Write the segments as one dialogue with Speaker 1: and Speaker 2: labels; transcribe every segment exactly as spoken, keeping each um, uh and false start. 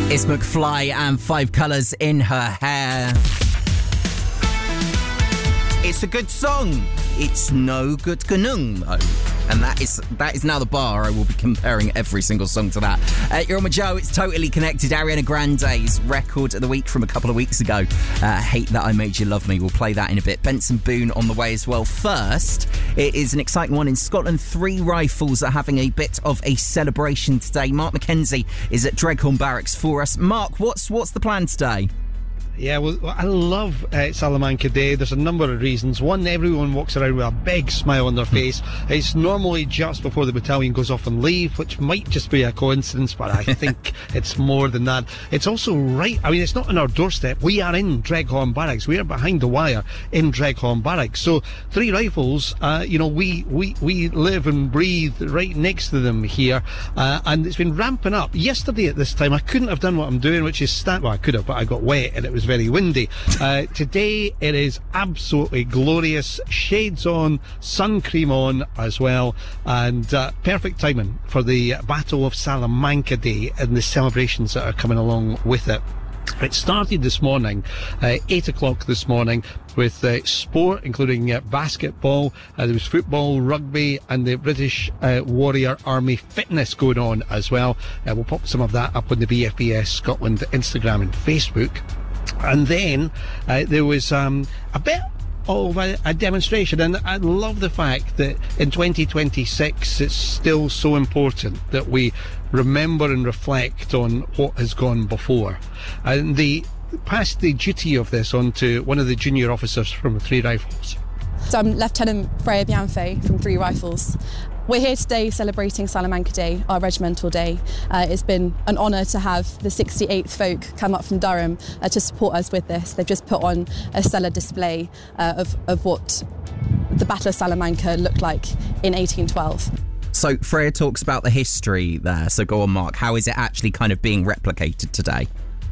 Speaker 1: It's McFly and Five Colours in Her Hair. It's a good song. It's no good ganung, though. And that is that is now the bar. I will be comparing every single song to that. Uh, you're on with Joe. It's Totally Connected. Ariana Grande's record of the week from a couple of weeks ago. Uh, Hate That I Made You Love Me. We'll play that in a bit. Benson Boone on the way as well. First, it is an exciting one in Scotland. Three Rifles are having a bit of a celebration today. Mark McKenzie is at Dreghorn Barracks for us. Mark, what's what's the plan today?
Speaker 2: Yeah, well, I love uh, Salamanca Day. There's a number of reasons. One, everyone walks around with a big smile on their face. It's normally just before the battalion goes off on leave, which might just be a coincidence, but I think it's more than that. It's also right, I mean, it's not on our doorstep. We are in Dreghorn Barracks. We are behind the wire in Dreghorn Barracks. So, Three Rifles, uh, you know, we, we, we live and breathe right next to them here, uh, and it's been ramping up. Yesterday at this time, I couldn't have done what I'm doing, which is stand, well, I could have, but I got wet and it was very windy. Uh, today it is absolutely glorious. Shades on, sun cream on as well, and uh, perfect timing for the Battle of Salamanca Day and the celebrations that are coming along with it. It started this morning, uh, eight o'clock this morning, with uh, sport, including uh, basketball. Uh, there was football, rugby, and the British uh, Warrior Army fitness going on as well. Uh, we'll pop some of that up on the B F B S Scotland Instagram and Facebook. And then uh, there was um, a bit of a, a demonstration, and I love the fact that in twenty twenty-six it's still so important that we remember and reflect on what has gone before. And they passed the duty of this on to one of the junior officers from Three Rifles.
Speaker 3: So I'm Lieutenant Freya Bianfe from Three Rifles. We're here today celebrating Salamanca Day, our regimental day. Uh, it's been an honour to have the sixty-eighth Folk come up from Durham uh, to support us with this. They've just put on a stellar display uh, of, of what the Battle of Salamanca looked like in eighteen twelve.
Speaker 1: So Freya talks about the history there. So go on, Mark. How is it actually kind of being replicated today?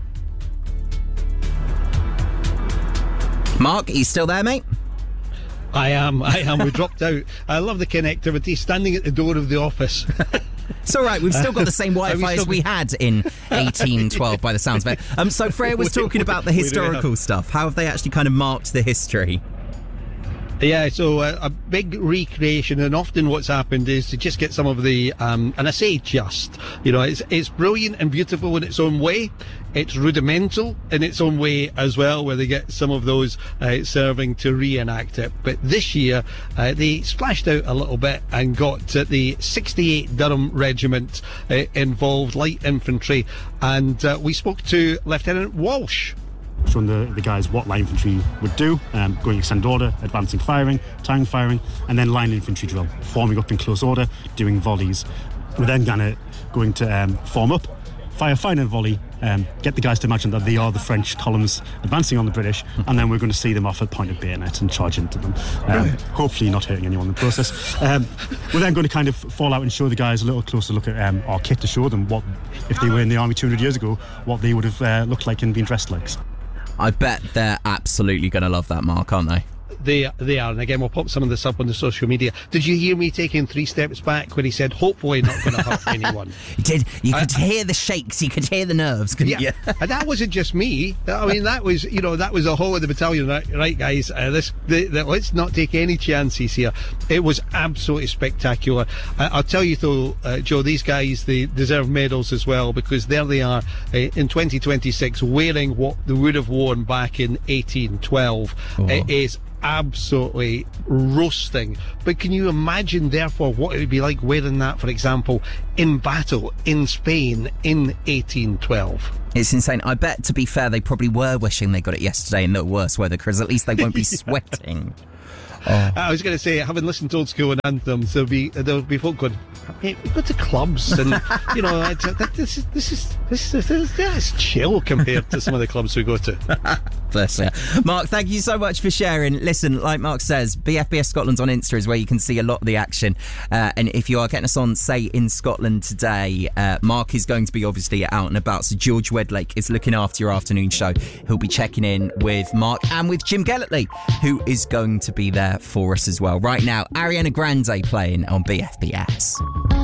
Speaker 1: Mark, are you still there, mate?
Speaker 2: I am, I am. We dropped out. I love the connectivity, standing at the door of the office.
Speaker 1: It's all right, we've still got the same Wi-Fi
Speaker 2: we
Speaker 1: as we had in eighteen twelve by the sounds of it. Um, so Freya was talking about the historical stuff. How have they actually kind of marked the history?
Speaker 2: Yeah, so uh, a big recreation, and often what's happened is to just get some of the, um, and I say just, you know, it's it's brilliant and beautiful in its own way. It's rudimental in its own way as well, where they get some of those uh, serving to reenact it. But this year, uh, they splashed out a little bit and got uh, the sixty-eighth Durham Regiment uh, involved, light infantry, and uh, we spoke to Lieutenant Walsh.
Speaker 4: Showing the, the guys what light infantry would do, um, going extend order, advancing firing, tying firing, and then line infantry drill, forming up in close order, doing volleys. We're then gonna going to um, form up, fire final volley, um, get the guys to imagine that they are the French columns advancing on the British, and then we're going to see them off at point of bayonet and charge into them, um, hopefully not hurting anyone in the process. Um, we're then going to kind of fall out and show the guys a little closer look at um, our kit to show them what, if they were in the army two hundred years ago, what they would have uh, looked like and been dressed like.
Speaker 1: I bet they're absolutely going to love that, Mark, aren't they?
Speaker 2: They, they are, and again, we'll pop some of this up on the social media. Did you hear me taking three steps back when he said, hopefully not going to hurt anyone?
Speaker 1: You did. You could
Speaker 2: I,
Speaker 1: hear the shakes, you could hear the nerves, couldn't
Speaker 2: yeah.
Speaker 1: you?
Speaker 2: And that wasn't just me. I mean, that was, you know, that was the whole of the battalion. Right, right guys, uh, this, the, the, let's not take any chances here. It was absolutely spectacular. Uh, I'll tell you though, uh, Joe, these guys, they deserve medals as well, because there they are uh, in twenty twenty-six wearing what they would have worn back in eighteen twelve. Oh. It is absolutely roasting. But can you imagine, therefore, what it would be like wearing that, for example, in battle in Spain in eighteen twelve?
Speaker 1: It's insane. I bet, to be fair, they probably were wishing they got it yesterday in the worse weather, because at least they won't be sweating. Oh.
Speaker 2: I was going to say, having listened to Old School and Anthems, there'll be there'll be folk going, hey, we go to clubs, and you know, it's, this is this is this is, this is yeah, it's chill compared to some of the clubs we go to.
Speaker 1: Bless you, Mark. Thank you so much for sharing. Listen, like Mark says, B F B S Scotland on Insta is where you can see a lot of the action. Uh, and if you are getting us on, say, in Scotland today, uh, Mark is going to be obviously out and about. So George Wedlake is looking after your afternoon show. He'll be checking in with Mark and with Jim Gellertley, who is going to be there for us as well. Right now, Ariana Grande playing on B F B S.